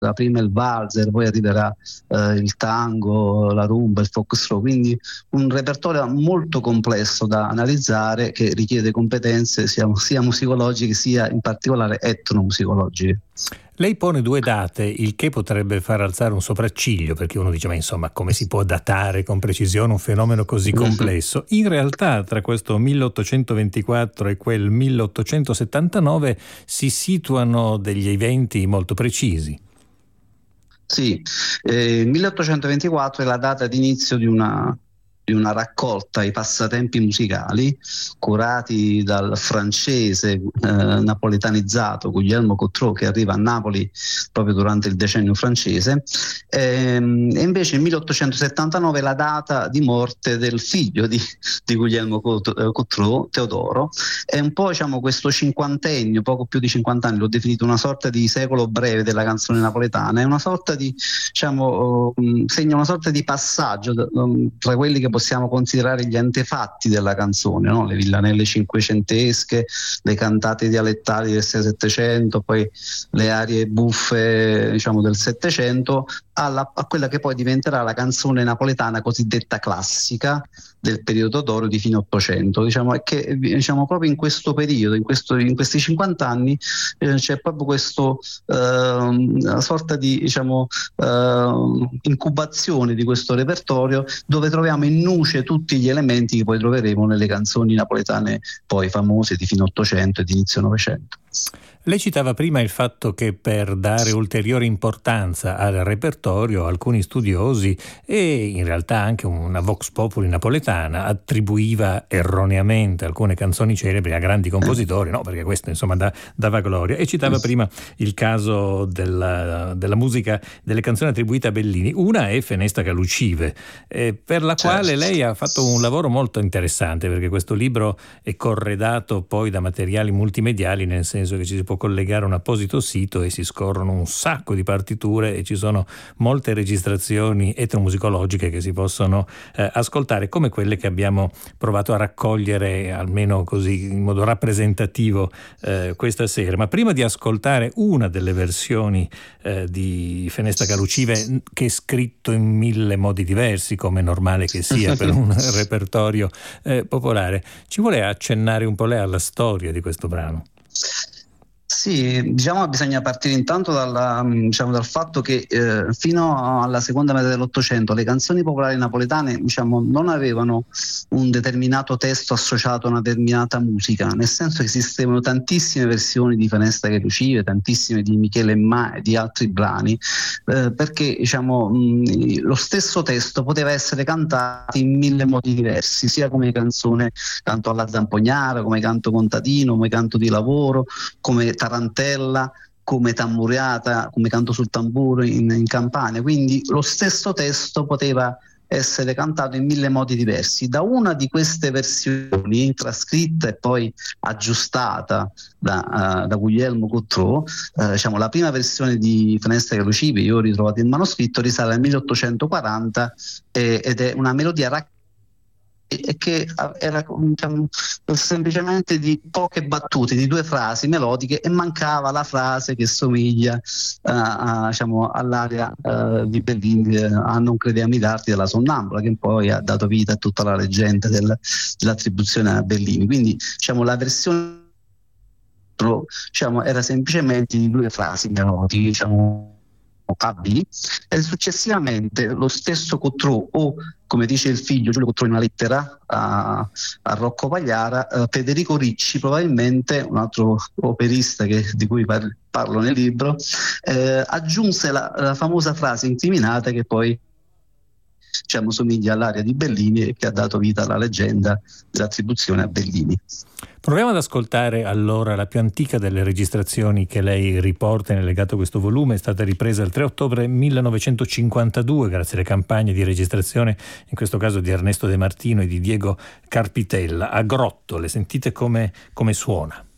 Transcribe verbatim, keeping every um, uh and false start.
prima il valzer, poi arriverà eh, il tango, la rumba, il foxtrot, quindi un repertorio molto complesso da analizzare che richiede competenze sia, sia musicologiche sia in particolare etnomusicologiche. Lei pone due date, il che potrebbe far alzare un sopracciglio, perché uno dice ma insomma come si può datare con precisione un fenomeno così complesso? In realtà tra questo milleottocentoventiquattro e quel milleottocentosettantanove si situano degli eventi molto precisi. Sì, eh, milleottocentoventiquattro è la data d'inizio di una, di una raccolta, i passatempi musicali, curati dal francese eh, napoletanizzato Guglielmo Cottrau, che arriva a Napoli proprio durante il decennio francese, e, e invece nel milleottocentosettantanove è la data di morte del figlio di, di Guglielmo Cottrau, Teodoro. È un po', diciamo, questo cinquantennio, poco più di cinquanta anni, l'ho definito una sorta di secolo breve della canzone napoletana, è una sorta di, diciamo, um, segna una sorta di passaggio um, tra quelli che possiamo considerare gli antefatti della canzone, no? Le villanelle cinquecentesche, le cantate dialettali del Settecento, poi le arie buffe, diciamo, del Settecento, alla, a quella che poi diventerà la canzone napoletana cosiddetta classica del periodo d'oro di fine Ottocento. Diciamo, è che diciamo, proprio in questo periodo, in, questo, in questi cinquanta anni, eh, c'è proprio questo eh, una sorta di diciamo, eh, incubazione di questo repertorio, dove troviamo in nuce tutti gli elementi che poi troveremo nelle canzoni napoletane poi famose di fine Ottocento e di inizio Novecento. Lei citava prima il fatto che per dare ulteriore importanza al repertorio alcuni studiosi e in realtà anche una vox populi napoletana attribuiva erroneamente alcune canzoni celebri a grandi compositori, no? Perché questo insomma da, dava gloria, e citava prima il caso della, della musica, delle canzoni attribuite a Bellini. Una è Fenesta Calucive, eh, per la quale certo. Lei ha fatto un lavoro molto interessante, perché questo libro è corredato poi da materiali multimediali, nel senso che ci si può collegare a un apposito sito e si scorrono un sacco di partiture e ci sono molte registrazioni etnomusicologiche che si possono eh, ascoltare, come quelle che abbiamo provato a raccogliere almeno così in modo rappresentativo eh, questa sera. Ma prima di ascoltare una delle versioni eh, di Fenesta Calucive, che è scritto in mille modi diversi, come è normale che sia per un repertorio eh, popolare, ci vuole accennare un po' lei alla storia di questo brano? Sì, diciamo che bisogna partire intanto dalla, diciamo, dal fatto che eh, fino alla seconda metà dell'Ottocento le canzoni popolari napoletane, diciamo, non avevano un determinato testo associato a una determinata musica, nel senso che esistevano tantissime versioni di Fenesta Calucive, tantissime di Michele Emmà e di altri brani, eh, perché diciamo, mh, lo stesso testo poteva essere cantato in mille modi diversi, sia come canzone canto alla zampognara, come canto contadino, come canto di lavoro, come tarantella, come tamburiata, come canto sul tamburo in, in Campania. Quindi lo stesso testo poteva essere cantato in mille modi diversi. Da una di queste versioni, trascritta e poi aggiustata da, uh, da Guglielmo Cottrau, uh, diciamo, la prima versione di Fenesta Calucive, io ho ritrovato il manoscritto, risale al milleottocentoquaranta eh, ed è una melodia raccontata e che era, diciamo, semplicemente di poche battute, di due frasi melodiche, e mancava la frase che somiglia uh, a, diciamo, all'aria uh, di Bellini, uh, a Non crediamo darti della Sonnambula, che poi ha dato vita a tutta la leggenda del, dell'attribuzione a Bellini. Quindi diciamo, la versione diciamo, era semplicemente di due frasi melodiche, diciamo, abili, e successivamente lo stesso Cottrau, o come dice il figlio Giulio Cottrau in una lettera a, a Rocco Pagliara, eh, Federico Ricci, probabilmente un altro operista che, di cui par- parlo nel libro, eh, aggiunse la, la famosa frase incriminata che poi, diciamo, somiglia all'aria di Bellini e che ha dato vita alla leggenda dell'attribuzione a Bellini. Proviamo ad ascoltare allora la più antica delle registrazioni che lei riporta nel legato a questo volume. È stata ripresa il tre ottobre millenovecentocinquantadue grazie alle campagne di registrazione, in questo caso di Ernesto De Martino e di Diego Carpitella, a Grottole. Sentite come, come suona.